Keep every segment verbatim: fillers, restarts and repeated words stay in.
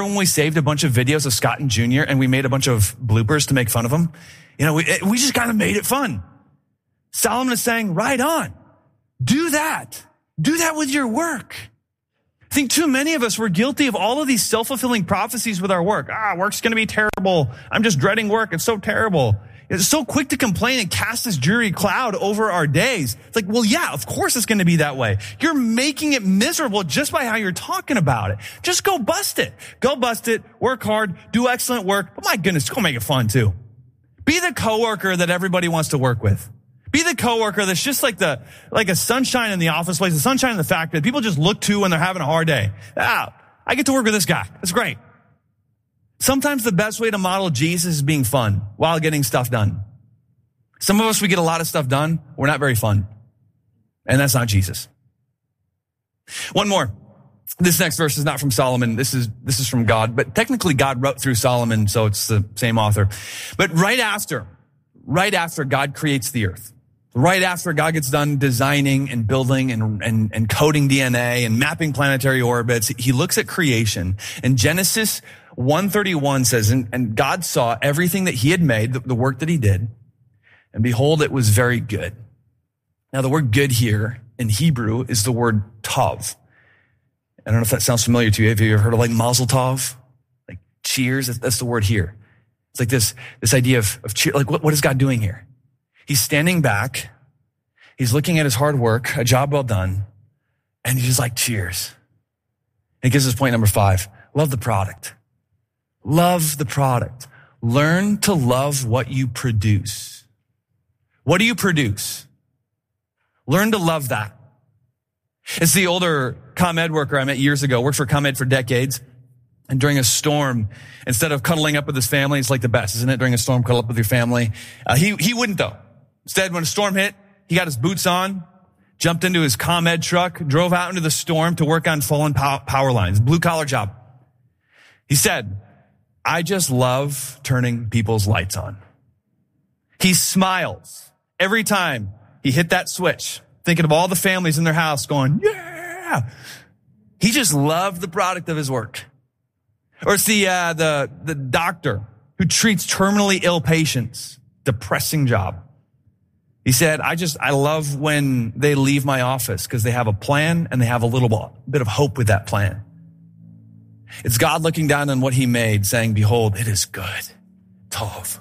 when we saved a bunch of videos of Scott and Junior and we made a bunch of bloopers to make fun of them? You know, we, we just kind of made it fun. Solomon is saying, right on. Do that. Do that with your work. I think too many of us were guilty of all of these self-fulfilling prophecies with our work. Ah, work's going to be terrible. I'm just dreading work. It's so terrible. It's so quick to complain and cast this dreary cloud over our days. It's like, well, yeah, of course it's going to be that way. You're making it miserable just by how you're talking about it. Just go bust it. Go bust it. Work hard. Do excellent work. But my goodness, go make it fun too. Be the coworker that everybody wants to work with. Be the coworker that's just like the, like a sunshine in the office place, a sunshine in the factory that people just look to when they're having a hard day. Ah, I get to work with this guy. That's great. Sometimes the best way to model Jesus is being fun while getting stuff done. Some of us, we get a lot of stuff done. We're not very fun. And that's not Jesus. One more. This next verse is not from Solomon. This is, this is from God, but technically God wrote through Solomon, so it's the same author. But right after, right after God creates the earth, right after God gets done designing and building and, and, and coding D N A and mapping planetary orbits, he looks at creation. And Genesis one thirty-one says, and, and God saw everything that he had made, the, the work that he did, and behold, it was very good. Now, the word good here in Hebrew is the word tov. I don't know if that sounds familiar to you. Have you ever heard of like mazel tov? Like cheers? That's, that's the word here. It's like this, this idea of, of cheer. Like what, what is God doing here? He's standing back. He's looking at his hard work, a job well done. And he's just like, cheers. And he gives us point number five. Love the product. Love the product. Learn to love what you produce. What do you produce? Learn to love that. It's the older ComEd worker I met years ago, worked for ComEd for decades. And during a storm, instead of cuddling up with his family, it's like the best, isn't it? During a storm, cuddle up with your family. Uh, he, he wouldn't though. Instead, when a storm hit, he got his boots on, jumped into his ComEd truck, drove out into the storm to work on fallen pow- power lines, blue collar job. He said, I just love turning people's lights on. He smiles every time he hit that switch, thinking of all the families in their house going, yeah. He just loved the product of his work. Or it's the, uh, the, the doctor who treats terminally ill patients. Depressing job. He said, I just, I love when they leave my office because they have a plan and they have a little bit of hope with that plan. It's God looking down on what he made saying, behold, it is good. Tov.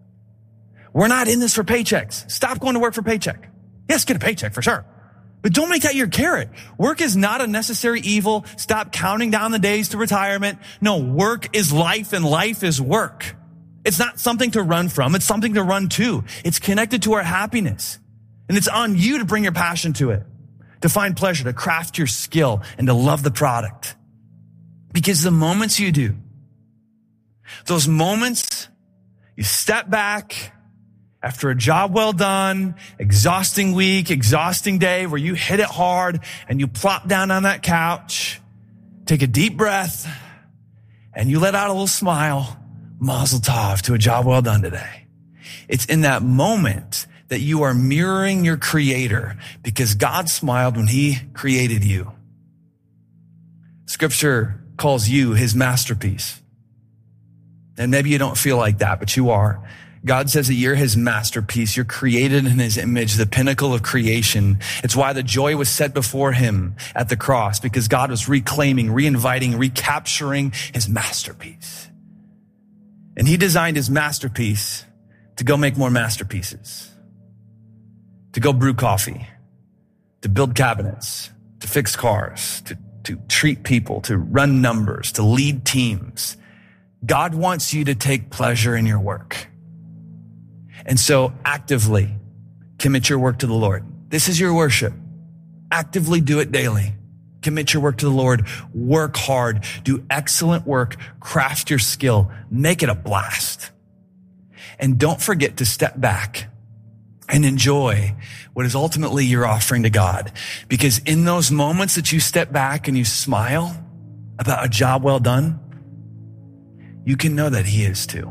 We're not in this for paychecks. Stop going to work for paycheck. Yes, get a paycheck for sure. But don't make that your carrot. Work is not a necessary evil. Stop counting down the days to retirement. No, work is life and life is work. It's not something to run from. It's something to run to. It's connected to our happiness. And it's on you to bring your passion to it, to find pleasure, to craft your skill, and to love the product. Because the moments you do, those moments you step back after a job well done, exhausting week, exhausting day where you hit it hard and you plop down on that couch, take a deep breath, and you let out a little smile. Mazel tov to a job well done today. It's in that moment that you are mirroring your creator because God smiled when he created you. Scripture calls you his masterpiece. And maybe you don't feel like that, but you are. God says that you're his masterpiece. You're created in his image, the pinnacle of creation. It's why the joy was set before him at the cross, because God was reclaiming, reinviting, recapturing his masterpiece. And he designed his masterpiece to go make more masterpieces, to go brew coffee, to build cabinets, to fix cars, to, to treat people, to run numbers, to lead teams. God wants you to take pleasure in your work. And so actively commit your work to the Lord. This is your worship. Actively do it daily. Commit your work to the Lord. Work hard. Do excellent work. Craft your skill. Make it a blast. And don't forget to step back and enjoy what is ultimately your offering to God. Because in those moments that you step back and you smile about a job well done, you can know that he is too.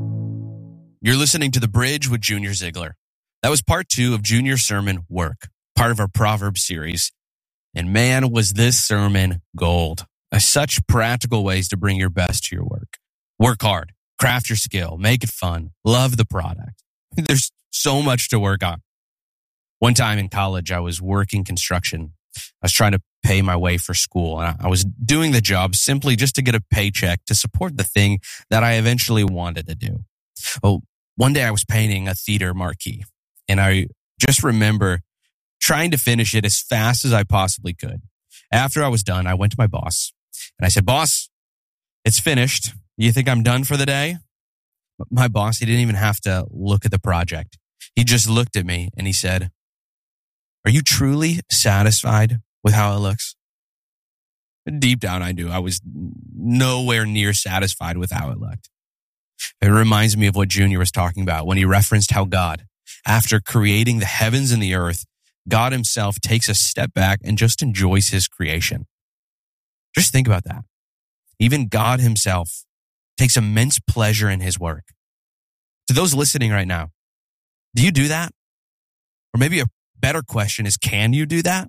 You're listening to The Bridge with Junior Ziegler. That was part two of Junior's sermon, Work. part of our Proverbs series. And man, was this sermon gold. Such practical ways to bring your best to your work. Work hard, craft your skill, make it fun, love the product. There's so much to work on. One time in college, I was working construction. I was trying to pay my way for school, and I was doing the job simply just to get a paycheck to support the thing that I eventually wanted to do. Oh, one day I was painting a theater marquee, and I just remember trying to finish it as fast as I possibly could. After I was done, I went to my boss and I said, "Boss, it's finished. You think I'm done for the day?" My boss, he didn't even have to look at the project. He just looked at me and he said, "Are you truly satisfied with how it looks?" Deep down, I knew I was nowhere near satisfied with how it looked. It reminds me of what Junior was talking about when he referenced how God, after creating the heavens and the earth, God himself takes a step back and just enjoys his creation. Just think about that. Even God himself takes immense pleasure in his work. To those listening right now, do you do that? Or maybe a better question is, can you do that?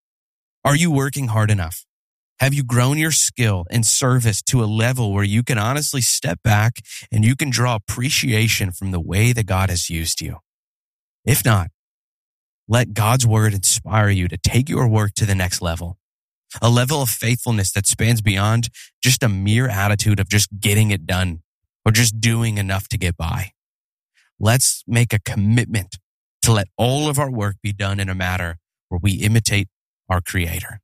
Are you working hard enough? Have you grown your skill and service to a level where you can honestly step back and you can draw appreciation from the way that God has used you? If not, let God's word inspire you to take your work to the next level, a level of faithfulness that spans beyond just a mere attitude of just getting it done or just doing enough to get by. Let's make a commitment to let all of our work be done in a manner where we imitate our Creator.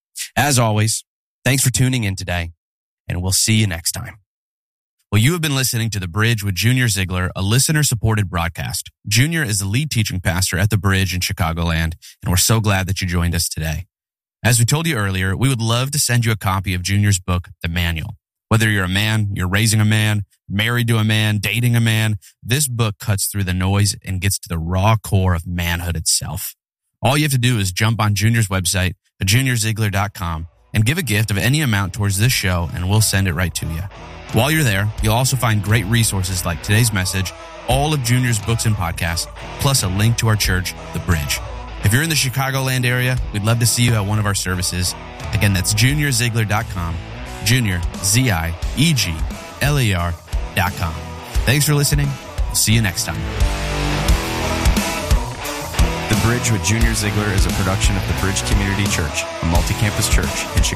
As always, thanks for tuning in today, and we'll see you next time. Well, you have been listening to The Bridge with Junior Ziegler, a listener-supported broadcast. Junior is the lead teaching pastor at The Bridge in Chicagoland, and we're so glad that you joined us today. As we told you earlier, we would love to send you a copy of Junior's book, The Manual. Whether you're a man, you're raising a man, married to a man, dating a man, this book cuts through the noise and gets to the raw core of manhood itself. All you have to do is jump on Junior's website, junior ziegler dot com, and give a gift of any amount towards this show, and we'll send it right to you. While you're there, you'll also find great resources like today's message, all of Junior's books and podcasts, plus a link to our church, The Bridge. If you're in the Chicagoland area, we'd love to see you at one of our services. Again, that's junior ziegler dot com, Junior, Z I E G L E R dot com. Thanks for listening. We'll see you next time. The Bridge with Junior Ziegler is a production of The Bridge Community Church, a multi-campus church in Chicago.